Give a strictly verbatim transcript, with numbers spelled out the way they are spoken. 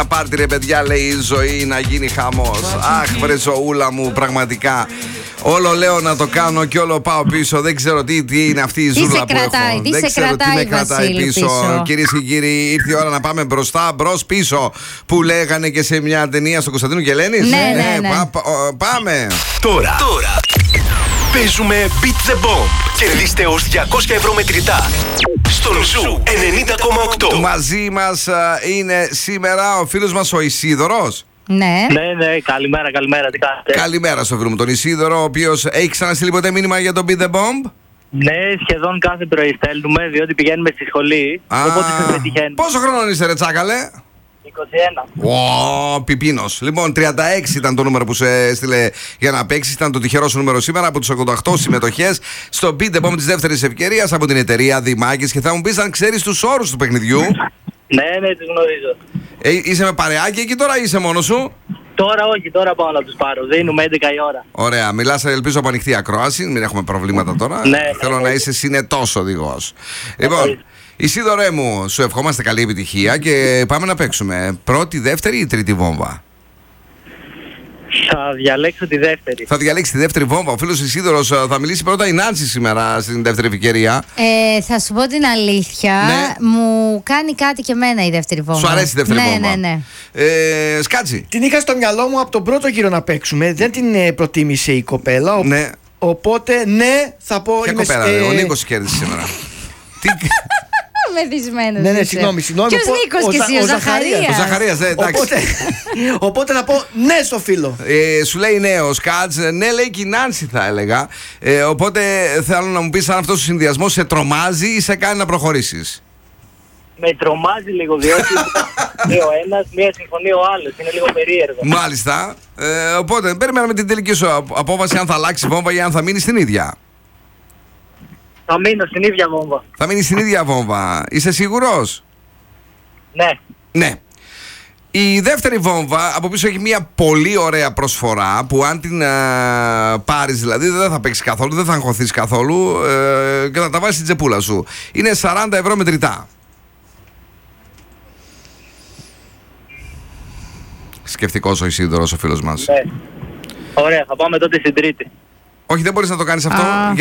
Πάρτι ρε παιδιά, λέει η ζωή να γίνει χαμός. Αχ βρε ζωούλα μου, πραγματικά. Όλο λέω να το κάνω και όλο πάω πίσω. Δεν ξέρω τι, τι είναι αυτή η ζούλα που κρατάει, έχω. τι Δεν σε ξέρω κρατάει, τι με κρατάει Βασίλη, πίσω, πίσω. Κυρίες και κύριοι, ήρθε η ώρα να πάμε μπροστά, μπρος πίσω. Που λέγανε και σε μια ταινία στο Κωνσταντίνου Κελένης. Ναι, ναι, ναι. πα- πα- Πάμε. Τώρα, τώρα παίζουμε Beat the Bomb. Κερδίστε ως διακόσια ευρώ μετρητά στον Ζου ενενήντα κόμμα οκτώ. Μαζί μας α, είναι σήμερα ο φίλος μας ο Ισίδωρος. Ναι. Ναι, ναι, καλημέρα, καλημέρα, τι κάνετε? Καλημέρα στο φίλο μου τον Ισίδωρο, ο οποίος έχει ξαναστείλει ποτέ μήνυμα για τον Beat the Bomb. Ναι, σχεδόν κάθε πρωί στέλνουμε, διότι πηγαίνουμε στη σχολή, Α, οπότε σας πετυχαίνουμε. πόσο χρόνο είσαι ρε τσάκαλε? είκοσι ένα. Ω, πιπίνος. Λοιπόν, τριάντα έξι ήταν το νούμερο που σε έστειλε για να παίξει. Ήταν το τυχερό σου νούμερο σήμερα από τους ογδόντα οκτώ συμμετοχές στο Beat the Bomb της δεύτερης ευκαιρίας από την εταιρεία Δημάκης. Και θα μου πεις αν ξέρεις τους όρους του παιχνιδιού. Ναι, ναι, τους γνωρίζω. Ε, είσαι με παρεάκι εκεί τώρα ή είσαι μόνος σου? Τώρα όχι, τώρα πάω να τους πάρω. Δίνουμε έντεκα η ώρα. Ωραία, μιλάς ελπίζω από ανοιχτή ακρόαση. Μην έχουμε προβλήματα τώρα. Ναι, Θέλω ναι, να ναι. είσαι συνετός οδηγός. Λοιπόν, Ισίδωρέ μου, σου ευχόμαστε καλή επιτυχία και πάμε να παίξουμε. Πρώτη, δεύτερη ή τρίτη βόμβα? Θα διαλέξω τη δεύτερη. Θα διαλέξει τη δεύτερη βόμβα. Ο φίλος Ισίδωρος θα μιλήσει πρώτα η Νάνση σήμερα στην δεύτερη ευκαιρία. Ε, θα σου πω την αλήθεια. Ναι. Μου κάνει κάτι και εμένα η δεύτερη βόμβα. Σου αρέσει η δεύτερη ναι, βόμβα? Ναι, ναι. Ε, Σκάτζι. Την είχα στο μυαλό μου από τον πρώτο γύρο να παίξουμε. Δεν την ε, προτίμησε η κοπέλα. ο- Ναι. Οπότε ναι, θα πω. Ποια είμαι, κοπέλα, ε, ρε, ο Νίκος κέρδισε σήμερα. Τι... Μεθυσμένος Ναι, ναι, είσαι. συγγνώμη, συγγνώμη. Ποιος Ο- Νίκος ο και Ζα- εσύ, ο ο Ζαχαρίας. Ζαχαρίας. Ο Ζαχαρίας, ναι, εντάξει. Οπότε, οπότε να πω ναι στο φίλο. Ε, σου λέει ναι ο Σκάτζ, ναι λέει και η Νάνση θα έλεγα. Ε, οπότε θέλω να μου πεις αν αυτός ο συνδυασμός σε τρομάζει ή σε κάνει να προχωρήσεις. Με τρομάζει λίγο, διότι μία ο ένας, μία συμφωνεί ο άλλος. Είναι λίγο περίεργο. Μάλιστα. Ε, οπότε περιμέναμε την τελική σου απ- απόφαση αν θα αλλάξει βόμβα ή αν θα μείνει στην ίδια. Θα μείνω στην ίδια βόμβα. Θα μείνει στην ίδια βόμβα. Είσαι σίγουρος? Ναι. Ναι. Η δεύτερη βόμβα από πίσω έχει μια πολύ ωραία προσφορά που αν την α, πάρεις δηλαδή δεν θα παίξει καθόλου, δεν θα αγχωθείς καθόλου ε, και θα τα βάλεις στην τσεπούλα σου. Είναι σαράντα ευρώ μετρητά. Σκεφτικός ο Ισίδωρος ο φίλος μας. Ναι. Ωραία, θα πάμε τότε στην τρίτη. Όχι, δεν μπορείς να το κάνεις αυτό. Α.